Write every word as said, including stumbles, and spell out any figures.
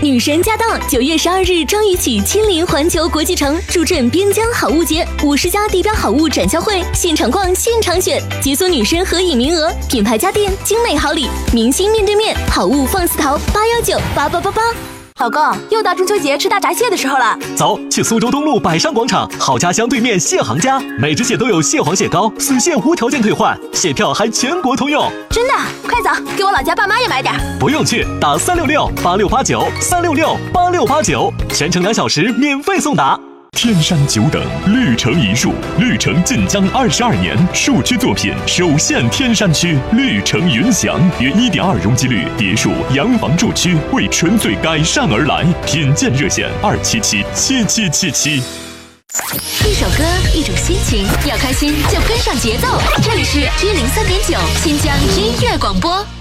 女神驾到！九月十二日张雨绮亲临环球国际城，助阵边疆好物节，五十家地标好物展销会，现场逛，现场选，解锁女神合影名额，品牌家电，精美好礼，明星面对面，好物放肆淘，八幺九八八八八。 老公，又到中秋节吃大闸蟹的时候了， 走，去苏州东路百商广场好家乡对面蟹行家，每只蟹都有蟹黄蟹膏，死蟹无条件退换，蟹票还全国通用。 真的？快走，给我老家爸妈也买点。 不用去，打三六六八六八九三六六八六八九，全程两小时免费送达。 天山久等，绿城一树，绿城晋江二十二年，树区作品首现天山区，绿城云翔，约一点二容积率别墅洋房住区，为纯粹改善而来，品鉴热线二七七七七七七。 一首歌，一种心情，要开心就跟上节奏。这里是一零三点九新疆音乐广播。